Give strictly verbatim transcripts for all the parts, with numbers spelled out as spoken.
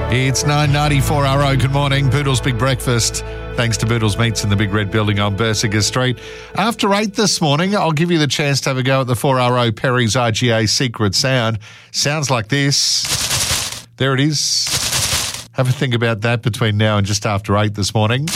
It's nine ninety-four R O. Good morning. Boodle's Big Breakfast. Thanks to Boodle's Meats in the Big Red Building on Bersiger Street. After eight this morning, I'll give you the chance to have a go at the four R O Perry's I G A Secret Sound. Sounds like this. There it is. Have a think about that between now and just after eight this morning.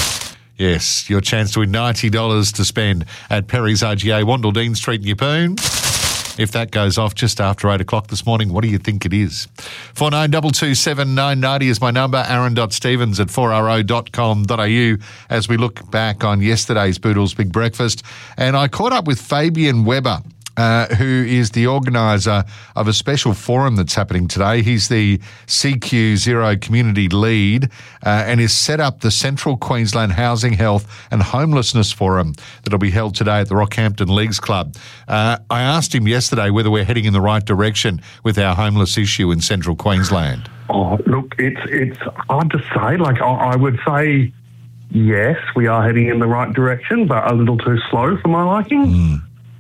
Yes, your chance to win ninety dollars to spend at Perry's I G A, Wandle Dean Street in Yeppoon. If that goes off just after eight o'clock this morning, what do you think it is? four nine two two seven nine nine zero is my number, aaron.stevens at four r o dot com dot a u as we look back on yesterday's Boodle's Big Breakfast. And I caught up with Fabian Weber, Uh, who is the organiser of a special forum that's happening today. He's the C Q zero community lead uh, and has set up the Central Queensland Housing, Health and Homelessness Forum that'll be held today at the Rockhampton Leagues Club. Uh, I asked him yesterday whether we're heading in the right direction with our homeless issue in Central Queensland. Oh, look, it's it's hard to say. Like, I, I would say, yes, we are heading in the right direction, but a little too slow for my liking. Mm.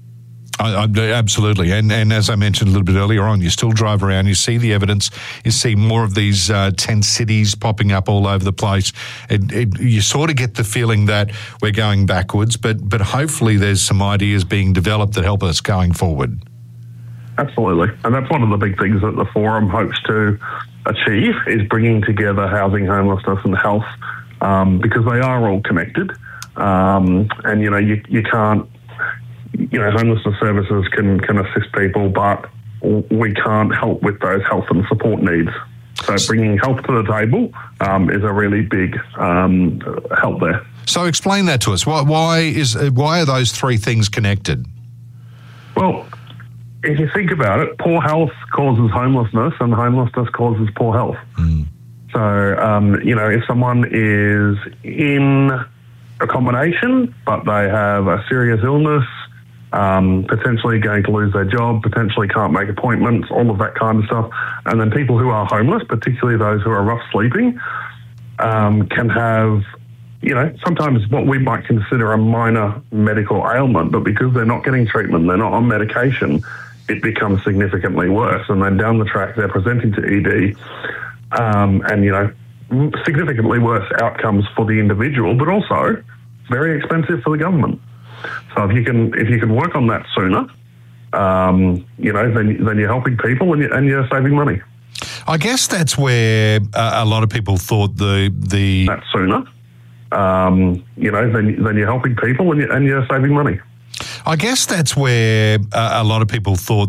I, I, absolutely. And, and as I mentioned a little bit earlier on, you still drive around, you see the evidence, you see more of these uh, tent cities popping up all over the place. It, it, you sort of get the feeling that we're going backwards, but, but hopefully there's some ideas being developed that help us going forward. Absolutely. And that's one of the big things that the forum hopes to achieve, is bringing together housing, homelessness and health, um, because they are all connected. Um, and, you know, you, you can't, you know, homelessness services can, can assist people, but we can't help with those health and support needs. So bringing health to the table um, is a really big um, help there. So explain that to us. Why, why is why are those three things connected? Well, if you think about it, poor health causes homelessness and homelessness causes poor health. Mm. So, um, you know, if someone is in accommodation but they have a serious illness, Um, potentially going to lose their job, potentially can't make appointments, all of that kind of stuff. And then people who are homeless, particularly those who are rough sleeping, um, can have, you know, sometimes what we might consider a minor medical ailment, but because they're not getting treatment, they're not on medication, it becomes significantly worse. And then down the track, they're presenting to E D, um, and, you know, significantly worse outcomes for the individual, but also very expensive for the government. So if you can if you can work on that sooner, um, you know, then then you're helping people and you're, and you're saving money. I guess that's where uh, a lot of people thought the the that sooner, um, you know, then then you're helping people and you're, and you're saving money. I guess that's where uh, a lot of people thought